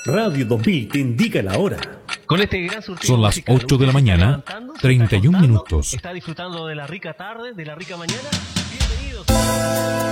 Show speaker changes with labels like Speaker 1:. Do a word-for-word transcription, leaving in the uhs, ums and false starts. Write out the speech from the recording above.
Speaker 1: Radio dos mil te indica la hora.
Speaker 2: Con este gran surtido
Speaker 3: Son las
Speaker 2: musical,
Speaker 3: ocho de la
Speaker 2: usted se está
Speaker 3: mañana,
Speaker 2: levantando, se
Speaker 3: treinta y un
Speaker 2: está acostando,
Speaker 3: minutos.
Speaker 2: Está disfrutando de la rica tarde, de la rica mañana. Bienvenidos.